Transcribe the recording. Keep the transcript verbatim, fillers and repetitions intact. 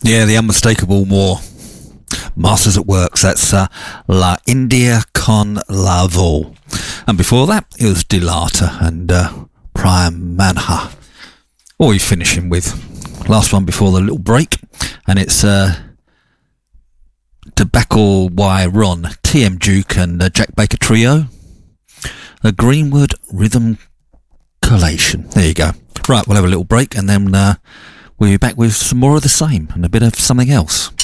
Yeah, the unmistakable more. Masters at Works, that's uh, La India con la Vol. And before that, it was Delata and uh, Prime Manha. What are we finishing with? Last one before the little break, and it's uh, Tobacco Y Ron, T M Duke and uh, Jack Baker Trio. A Greenwood Rhythm Collation. There you go. Right, we'll have a little break and then uh, we'll be back with some more of the same and a bit of something else.